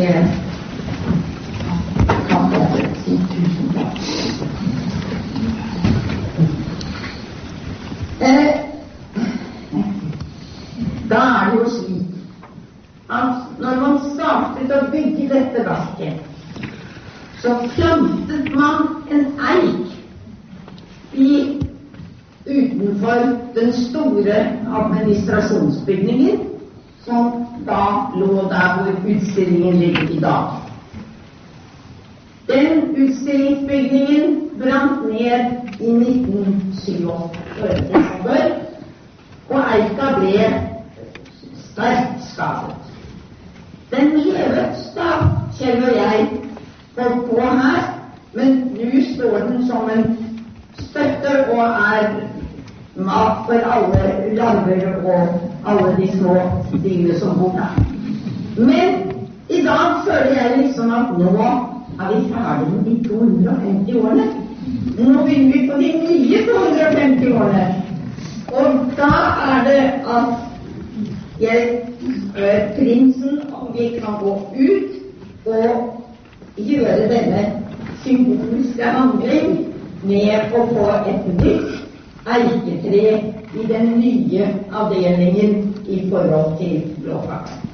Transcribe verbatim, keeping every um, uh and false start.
jeg kan bare si tusen takk. Eh, da er det jo slik at når man startet å bygge dette verket, så plantet man en eik i utenfor den store administrasjonsbygningen, som da lå der hvor utstillingen ligger i dag. Den utstillingsbygningen brant ned i nitten syttiåtte, og eika ble sterkt skadet. Den levet da, Kjell og jeg, holdt på her, men nå står den som en støtte og er mat for alle larver og alle de små dyrene som bor der. Men i dag føler jeg liksom at nå er vi ferdig med de to hundre og femti årene. Nå begynner vi på de nye to hundre og femti årene. Og da er det at jeg spør prinsen om vi kan gå ut og gjøre denne symbolske handling med å få et nytt eiketre i den nye avdelingen i forhold til Blåfakta.